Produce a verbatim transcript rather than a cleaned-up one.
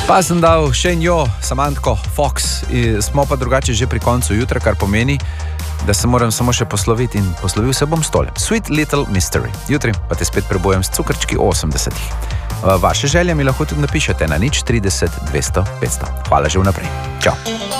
Pa sem dal še njo, Samantko Fox, smo pa drugače že pri koncu jutra, kar pomeni, da se moram samo še posloviti in poslovil se bom s tole. Sweet Little Mystery. Jutri pa te spet prebujem s cukrčki osemdesetih. Vaše želje mi lahko tudi napišete na nič trideset dvesto petsto. Hvala že vnaprej. Čau.